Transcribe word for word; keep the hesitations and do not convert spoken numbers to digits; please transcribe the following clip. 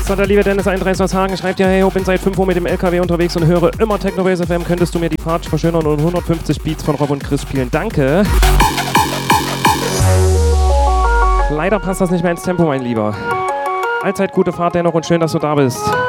So, der liebe Dennis einunddreißig aus Hagen schreibt ja, hey, ich bin seit fünf Uhr mit dem L K W unterwegs und höre immer Technobase F M. Könntest du mir die Fahrt verschönern und hundertfünfzig Beats von Rob und Chris spielen? Danke. Leider passt das nicht mehr ins Tempo, mein Lieber. Allzeit gute Fahrt dennoch und schön, dass du da bist.